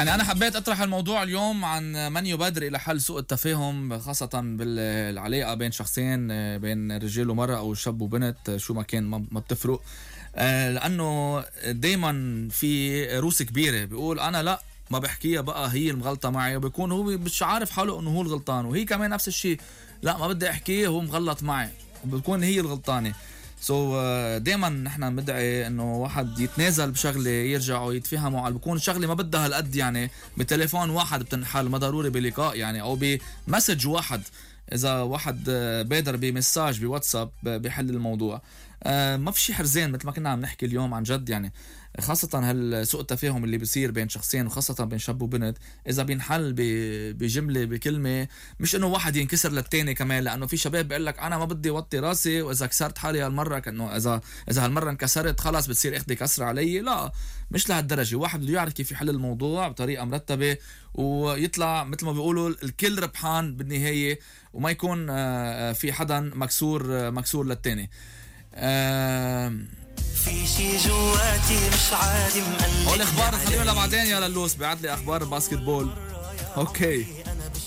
يعني أنا حبيت أطرح الموضوع اليوم عن من يبادر إلى حل سوء التفاهم، خاصة بالعلاقة بين شخصين، بين رجال ومرأة أو شاب وبنت، شو ما كان ما بتفرق. لأنه دايما في روس كبيرة بيقول أنا لا ما بحكيها بقى هي المغلطة معي، وبيكون هو مش عارف حاله إنه هو الغلطان، وهي كمان نفس الشيء، لا ما بدي أحكيه هو مغلط معي، وبتكون هي الغلطانة. دايما نحن بدعي انه واحد يتنازل بشغله، يرجعوا يتفهموا على بكون شغله ما بدها هالقد، يعني بتليفون واحد بتنحل، ما ضروري بلقاء يعني، او بمسج واحد. اذا واحد بادر بمساج بواتساب بحل الموضوع. ما في شي حرزين مثل ما كنا عم نحكي اليوم عن جد، يعني خاصة هالسوء التفاهم اللي بيصير بين شخصين، وخاصة بين شاب وبنت، إذا بينحل بجملة بكلمة، مش إنه واحد ينكسر للتاني كمان. لأنه في شباب بيقول لك أنا ما بدي وطي راسي، وإذا كسرت حالي هالمرة كأنه إذا هالمرة انكسرت خلاص بتصير إخدي كسر علي. لا، مش لهالدرجة. واحد بده يعرف كيف يحل الموضوع بطريقة مرتبة، ويطلع مثل ما بيقولوا الكل ربحان بالنهاية، وما يكون في حدا مكسور للتاني. في شي جواتي مش عادي مقلق. الاخبار خلينا بعدين يا للوس، بعت لي اخبار الباسكتبول. اوكي.